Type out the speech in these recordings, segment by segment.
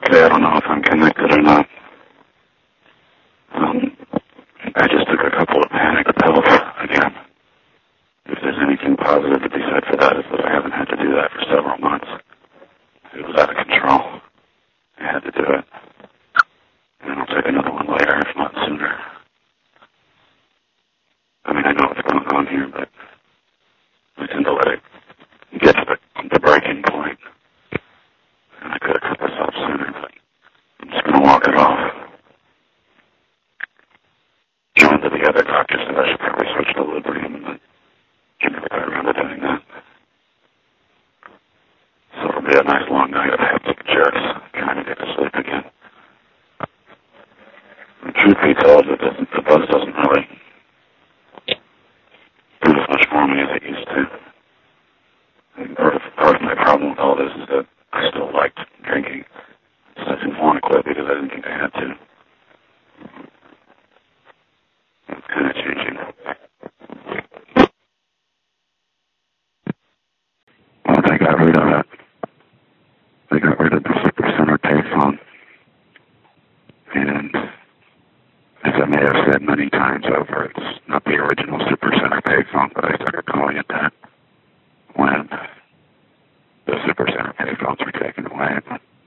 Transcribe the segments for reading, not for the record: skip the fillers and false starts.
Okay, I don't know if I'm connected or not. I just took a couple of panic pills again. If there's anything positive to be said for that, is that I haven't had to do that for several months. It was out of control. I had to do it. And I'll take another one later, if not sooner. I mean, I know what's going on here, but I tend to let it get to the breaking point. And I could have cut this off sooner, but I'm just going to walk it off. Joined to the other doctor said I should probably switch to Librium, but I never got around to doing that. So it'll be a nice long night of hectic jerks trying to get to sleep again. And truth be told, the buzz doesn't really do as much for me as it used to. And part of my problem with all this is that I still liked drinking. So I didn't want to quit because I didn't think I had to. It's kind of changing. Well, they got rid of it. They got rid of the Supercenter payphone. And as I may have said many times over, it's not the original Supercenter payphone, but I started calling it that when the Supercenter payphones were taken away.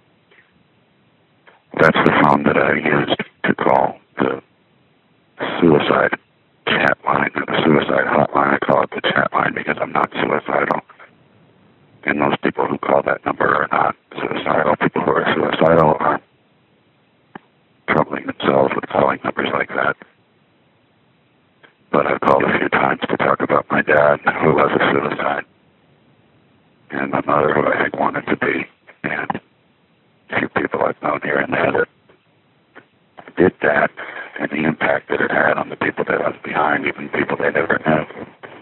That's the phone that I used to call the suicide chat line, or the suicide hotline. I call it the chat line because I'm not suicidal. And most people who call that number are not suicidal. People who are suicidal are troubling themselves with calling numbers like that. But I've called a few times to talk about my dad, who was a suicide, and my mother, who I think wanted to be, and a few people I've known here and there that did that, and the impact that it had on the people that I was behind, even people they never knew.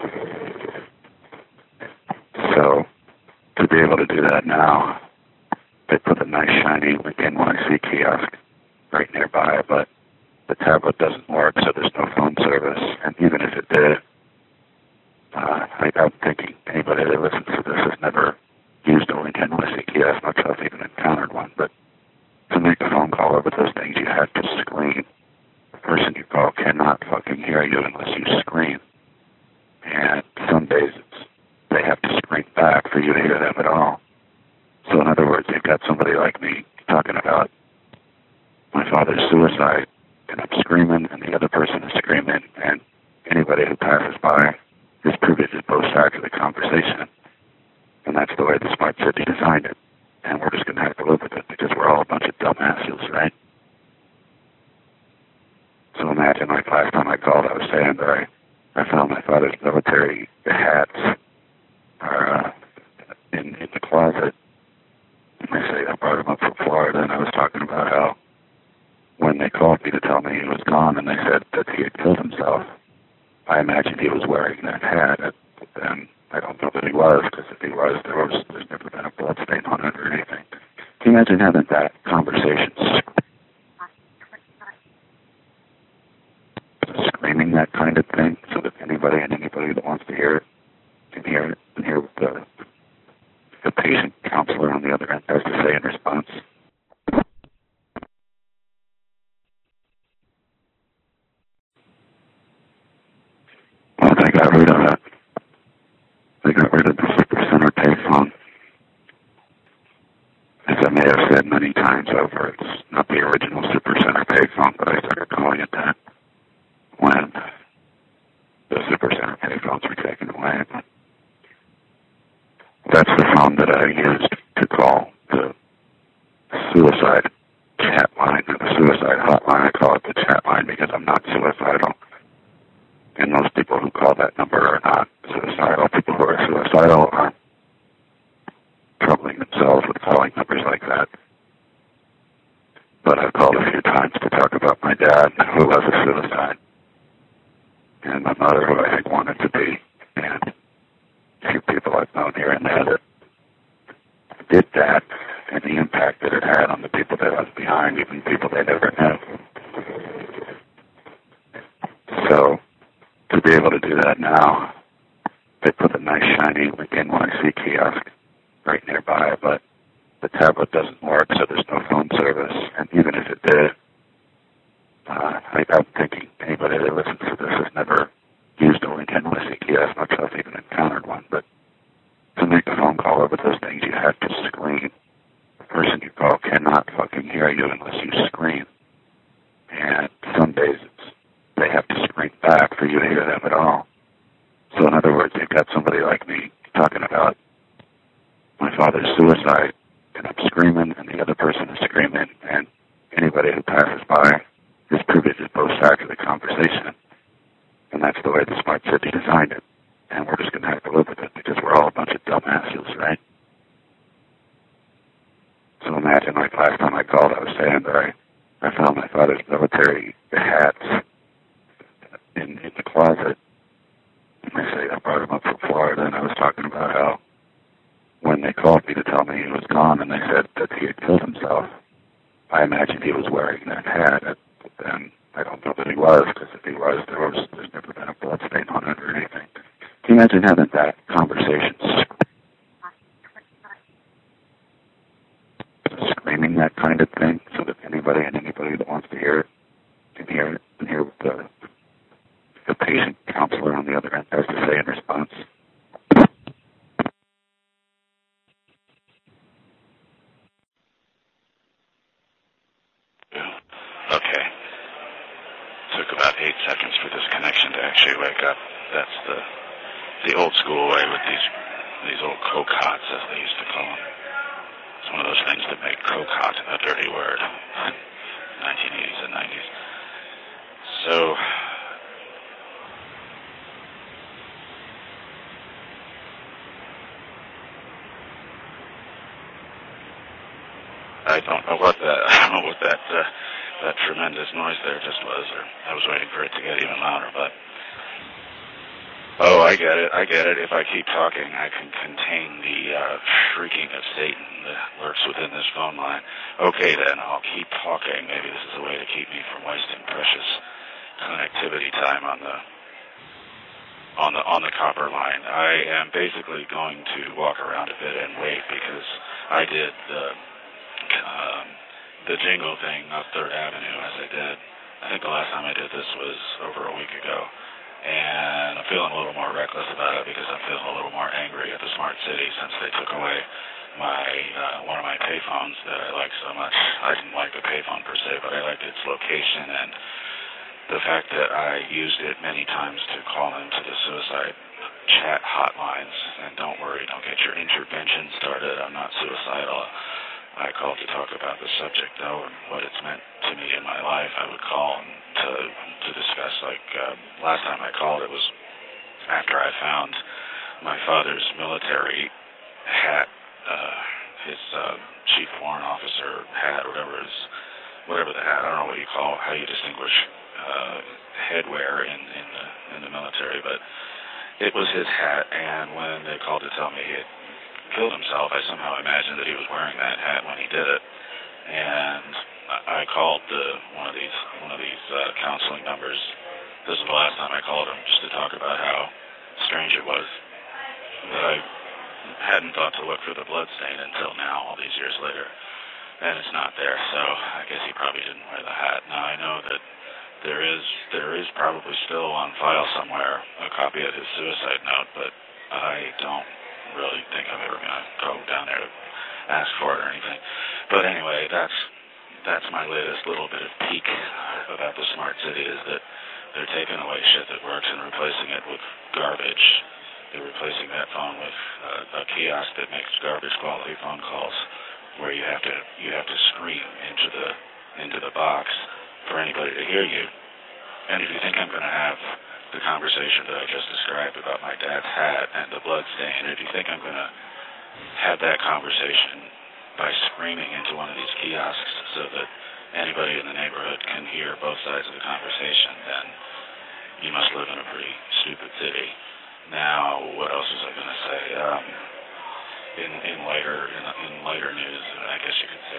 So, to be able to do that now, they put a nice shiny NYC kiosk right nearby, but the tablet doesn't work, so there's no phone service, and even if it did, I'm thinking anybody that listens to this has never used a Link NYC kiosk, much I've even encountered one, but to make a phone call over those things, you have to scream. The person you call cannot fucking hear you unless you scream. And some days they have to scream back for you to hear them at all. So in other words, you've got somebody like me talking about my father's suicide, and I'm screaming, and the other person is screaming, and anybody who passes by is privy to both sides of the conversation. And that's the way the Smart City designed it. And we're just going to have to live with it because we're all a bunch of dumbasses, right? So imagine, like last time I called, I was saying that I found my father's military hats in the closet. And they say I brought him up from Florida, and I was talking about how when they called me to tell me he was gone and they said that he had killed himself, I imagined he was wearing that hat, and I don't know that he was, because if he was, there's never been a blood stain on it or anything. Can you imagine having that conversation? Screaming that kind of thing so that anybody that wants to hear it can hear it and hear what the patient counselor on the other end has to say in response. Well, they got rid of it. They got rid of the Supercenter payphone. As I may have said many times over, it's not the original Supercenter payphone, but I started calling it that when the Supercenter payphones were taken away. That's the phone that I used to call the suicide chat line, or the suicide hotline. I call it the chat line because I'm not suicidal. And most people who call that number are not suicidal. People who are suicidal are troubling themselves with calling numbers like that. But I've called a few times to talk about my dad, who was a suicide, and my mother, who I think wanted to be, and a few people I've known here and there that did that, and the impact that it had on the people that I was behind, even people they never knew. So, to be able to do that now, they put a nice shiny NYC kiosk right nearby, but the tablet doesn't work, so there's no phone service. And even if it did, I'm thinking anybody that listens to this has never used a LinkedIn with CTS, much less even encountered one. But to make a phone call over those things, you have to scream. The person you call cannot fucking hear you unless you scream. And some days they have to scream back for you to hear them at all. So in other words, you've got somebody like me talking about my father's suicide, and I'm screaming, and the other person is screaming, and anybody who passes by is privy to both sides of the conversation. And that's the way the smart city designed it. And we're just going to have to live with it because we're all a bunch of dumbasses, right? So imagine, like last time I called, I was saying that I found my father's military hats in the closet. And they say I brought him up from Florida, and I was talking about how when they called me to tell me he was gone and they said that he had killed himself, I imagined he was wearing that hat. But then I don't know that he was, because if he was, there's never been a blood stain on it or anything. Can you imagine having that conversation, screaming that kind of thing, so that anybody that wants to hear it can hear it and hear what the patient counselor on the other end has to say in response? Okay. Took about 8 seconds for this connection to actually wake up. That's the old school way with these old cocottes, as they used to call them. It's one of those things that make cocot a dirty word. 1980s and 90s. So I don't know what that tremendous noise there just was, or I was waiting for it to get even louder, but oh, I get it. If I keep talking, I can contain the shrieking of Satan that lurks within this phone line. Okay, then, I'll keep talking. Maybe this is a way to keep me from wasting precious connectivity time on the copper line. I am basically going to walk around a bit and wait, because I did the jingle thing up 3rd Avenue, as I did. I think the last time I did this was over a week ago. And I'm feeling a little more reckless about it because I'm feeling a little more angry at the smart city since they took away one of my payphones that I like so much. I didn't like the payphone per se, but I liked its location and the fact that I used it many times to call into the suicide chat hotlines. And don't worry, don't get your intervention started. I'm not suicidal. I called to talk about the subject, though, and what it's meant to me in my life. I would call to discuss, last time I called, it was after I found my father's military hat, his chief warrant officer hat, whatever the hat, I don't know what you call, how you distinguish headwear in the military, but it was his hat, and when they called to tell me he had killed himself, I somehow imagined that he was wearing that hat when he did it, and I called one of these counseling numbers. This was the last time I called him, just to talk about how strange it was that I hadn't thought to look for the blood stain until now, all these years later, and it's not there. So I guess he probably didn't wear the hat. Now I know that there is probably still on file somewhere a copy of his suicide note, but I don't really think I'm ever going to go down there to ask for it or anything. But anyway, that's my latest little bit of peek about the smart city, is that they're taking away shit that works and replacing it with garbage. They're replacing that phone with a kiosk that makes garbage quality phone calls, where you have to scream into the box for anybody to hear you. And if you think I'm going to have the conversation that I just described about my dad's hat and the blood stain, if you think I'm going to have that conversation by screaming into one of these kiosks so that anybody in the neighborhood can hear both sides of the conversation, then you must live in a pretty stupid city. Now, what else was I going to say? In lighter news, I guess you could say,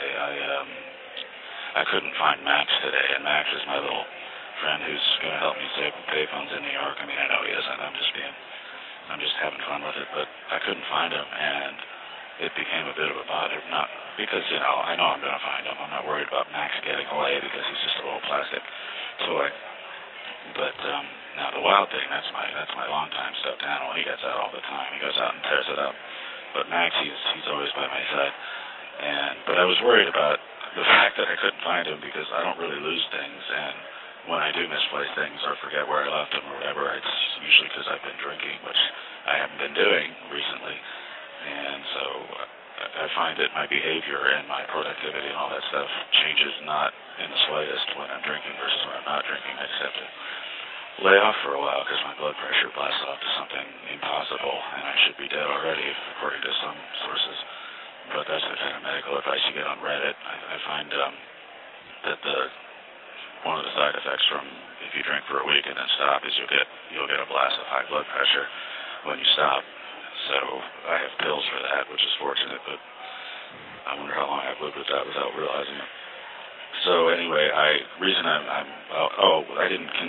I couldn't find Max today, and Max is my little friend who's going to help me save payphones in New York. I mean, I know he isn't. I'm just having fun with it, but I couldn't find him, and it became a bit of a bother. Not because, I know I'm going to find him. I'm not worried about Max getting away because he's just a little plastic toy. But now the wild thing, that's my longtime stuffed animal. He gets out all the time. He goes out and tears it up. But Max, he's always by my side. But I was worried about the fact that I couldn't find him because I don't really lose things. And when I do misplace things or forget where I left them or whatever, it's usually because I've been drinking, which I haven't been doing recently. And so I find that my behavior and my productivity and all that stuff changes not in the slightest when I'm drinking versus when I'm not drinking. I just have to lay off for a while because my blood pressure blasts off to something impossible, and I should be dead already, according to some sources. But that's the kind of medical advice you get on Reddit. I find that one of the side effects from if you drink for a week and then stop is you'll get a blast of high blood pressure when you stop. So I have pills for that, which is fortunate, but I wonder how long I've lived with that without realizing it. So anyway, I didn't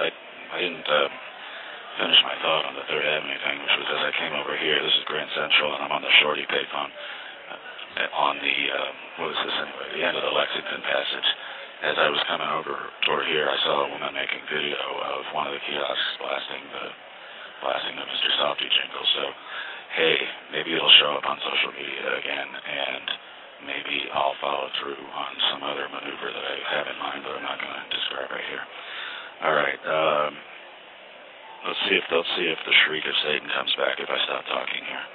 finish my thought on the Third Avenue thing, which was as I came over here. This is Grand Central, and I'm on the Shorty payphone on the what was this anyway? The end of the Lexington Passage. As I was coming over toward here, I saw a woman making video of one of the kiosks blasting the Mr. Softy jingle. So, hey, maybe it'll show up on social media again, and maybe I'll follow through on some other maneuver that I have in mind, but I'm not going to describe right here. All right, let's see if the shriek of Satan comes back if I stop talking here.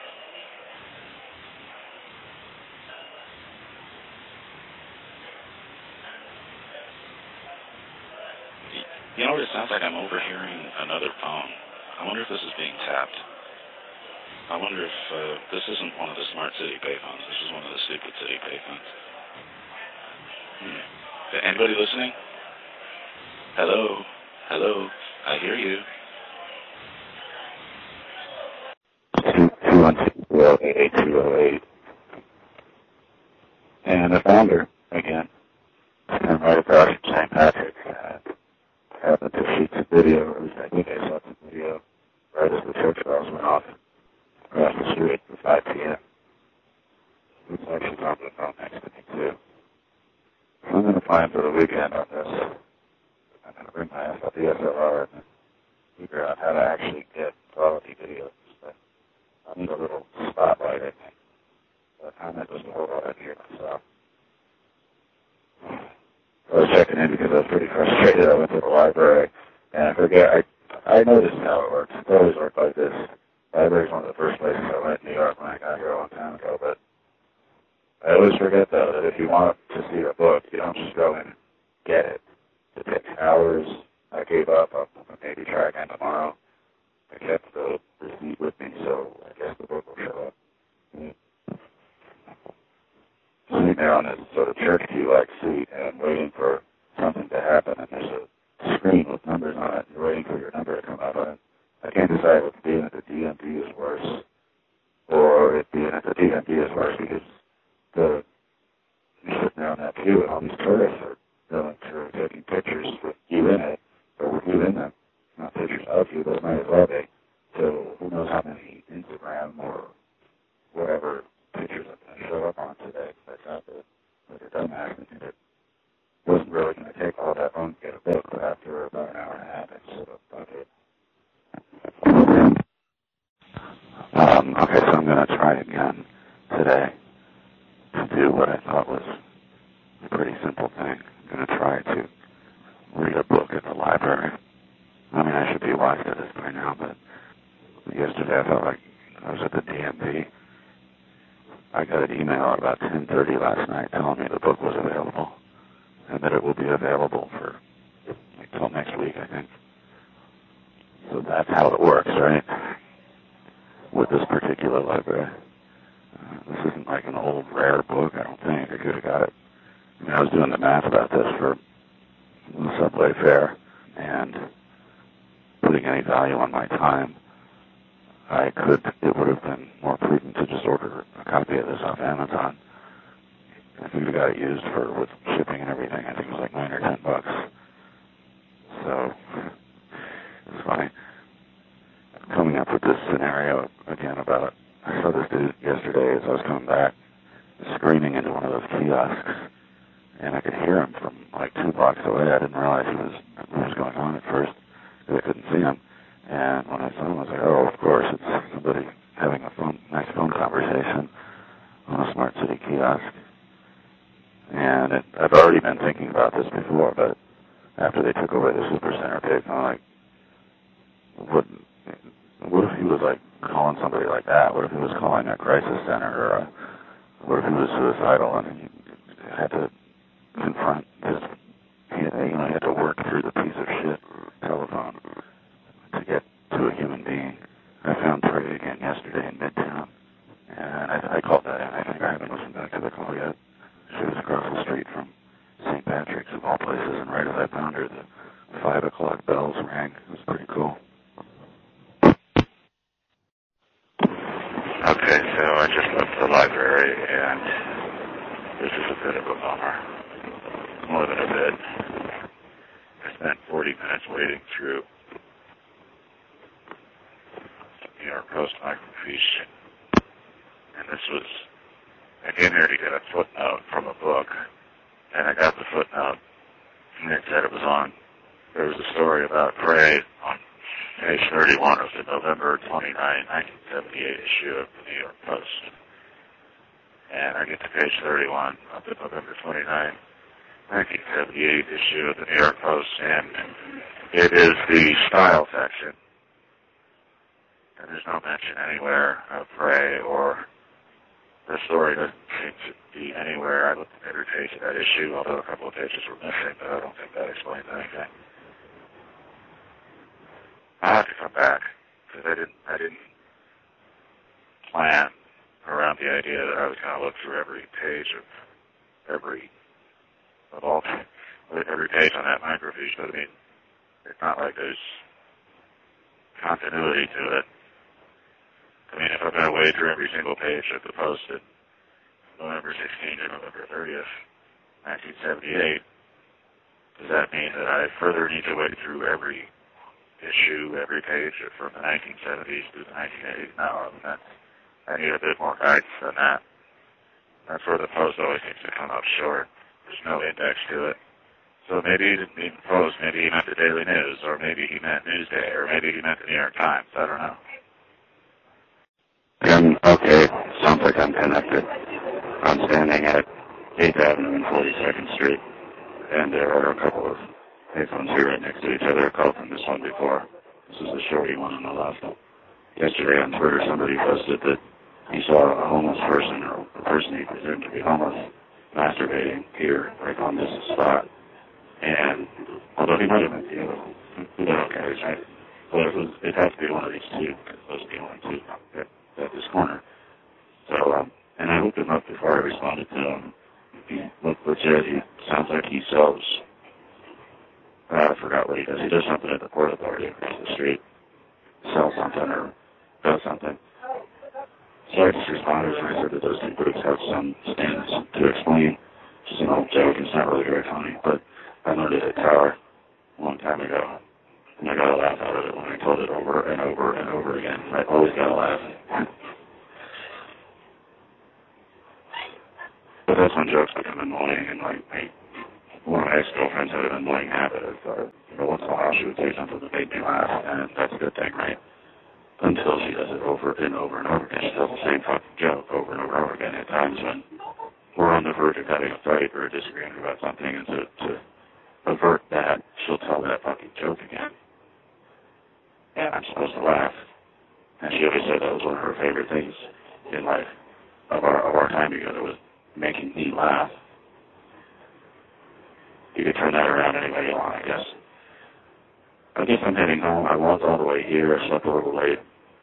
You know what? It sounds like I'm overhearing another phone. I wonder if this is being tapped. I wonder if this isn't one of the smart city payphones. This is one of the stupid city payphones. Anybody listening? Hello? Hello? I hear you. 212-88208. And I found her again. I'm right across from St. Patrick's. Happened to shoot some video. I think I saw some video right as the church bells went off across the street at 5 p.m. Looks like she's on the phone next to me, too. So I'm going to plan for the weekend on this. I'm going to bring my DSLR and figure out how to actually get quality videos. But I need a little spotlight, I think. But I'm not just a whole lot of here myself. I was checking in because I was pretty frustrated. I went to the library, and I noticed how it works. It's always worked like this. The library is one of the first places I went in New York when I got here a long time ago, but I always forget, though, that if you want to see a book, you don't just go and get it. It takes hours. I gave up. I'll maybe try again tomorrow. I kept the receipt with me, so I guess the book will show up. Sitting there on this sort of church pew-like seat and waiting for something to happen, and there's a screen with numbers on it, and you're waiting for your number to come up. And I can't decide if being at the DMV is worse or if being at the DMV is worse because you're sitting there on that pew and all these tourists are going through taking pictures with you in it or with you in them. Not pictures of you, but it might as well be. So who knows how many Instagram or whatever pictures I'm going to show up on today. I thought that with a dumbass thinking it wasn't really going to take all that long to get a book, but after about an hour and a half, I sort of thought it. Okay, so I'm going to try again today to do what I thought was a pretty simple thing. I'm going to try to read a book at the library. I mean, I should be wise to this by now, but yesterday I felt like I was at the DMV. I got an email at about 10:30 last night telling me the book was available and that it will be available for until next week, I think. So that's how it works, right? With this particular library. This isn't like an old, rare book, I don't think. I could have got it. I mean, I was doing the math about this for the subway fare and putting any value on my time. It would have been more prudent to just order a copy of this off Amazon. If we would have got it used with shipping and everything, I think it was like $9 or $10. So, it's funny. Coming up with this scenario again about, I saw this dude yesterday as I was coming back kiosks, and I could hear him from like 2 blocks away. I didn't realize what was going on at first, because I couldn't see him. And when I saw him, I was like, oh, of course, it's somebody having a nice phone conversation on a smart city kiosk. And I've already been thinking about this before, but after they took away the Supercenter page, I'm like, what if he was like calling somebody like that? What if he was calling a crisis center, or what if he was suicidal and he had to confront his, he had to work through the piece of shit telephone to get to a human being. I found Trey again yesterday in Midtown, and I called that in. I think I haven't listened back to the call yet. She was across the street from St. Patrick's, of all places, and right as I found her, the 5 o'clock bells rang. It was pretty cool. Okay, so I just left the library, and this is a bit of a bummer. More than a bit. I spent 40 minutes wading through New York Post microfiche, and this was, I came here to get a footnote from a book, and I got the footnote, and it said there was a story about Prey on page 31 of the November 29, 1978 issue of the New York Post. And I get to page 31 of the November 29, 1978 issue of the New York Post, and it is the style section. And there's no mention anywhere of Prey, or the story doesn't seem to be anywhere. I looked at every page of that issue, although a couple of pages were missing, but I don't think that explains anything. I'll have to come back, because I didn't plan around the idea that I was going to look through every page of every page on that microfiche. But I mean, it's not like there's continuity to it. I mean, if I'm going to wade through every single page of the Post at November 16th or November 30th, 1978, does that mean that I further need to wade through every issue, every page from the 1970s through the 1980s? No, I mean, I need a bit more guidance than that. That's where the Post always seems to come up short. There's no index to it. So maybe he didn't mean the Post, maybe he meant the Daily News, or maybe he meant Newsday, or maybe he meant the New York Times. I don't know. Okay, sounds like I'm connected. I'm standing at 8th Avenue and 42nd Street, and there are a couple of payphones here right next to each other. I called from this one before. This is the shorty one on the left. Yesterday on Twitter, somebody posted that he saw a homeless person, or a person he presumed to be homeless, masturbating here, right on this spot. And although he might have been the other, who the hell cares, right? But it has to be one of these two, because those are the only two at this corner. So, and I looked him up before I responded to him. He looked legit. He sounds like he sells, I forgot what he does. He does something at the Port Authority across the street. Sells something or does something. So I just responded, and I said that those two groups have some things to explain. Just an old joke. It's not really very funny, but I learned it at Tower a long time ago. And I got a laugh out of it when I told it over and over and over again. I always got a laugh. But that's when jokes become annoying, and like one of my ex-girlfriends had an annoying habit of, once in a while she would say something that made me laugh, and that's a good thing, right? Until she does it over and over and over again. She tells the same fucking joke over and over and over again. At times when we're on the verge of having a fight or disagreeing about something, and to avert that, she'll tell that fucking joke again. And I'm supposed to laugh. And she always said that was one of her favorite things in life of our time together, was making me laugh. You could turn that around any way you want, I guess. I guess I'm heading home. I walked all the way here. I slept a little late.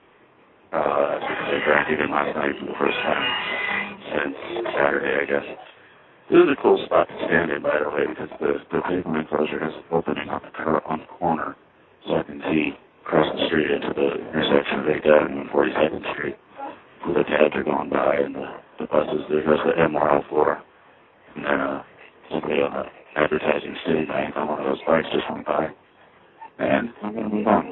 I drank again last night for the first time since Saturday, I guess. This is a cool spot to stand in, by the way, because the pavement enclosure has an opening on the corner, so I can see across the street into the intersection of 8th Avenue and 42nd Street. The cabs are going by, and the buses, there's the MRL4, and then somebody on the advertising Citibank on one of those bikes just went by. And I'm going to move on.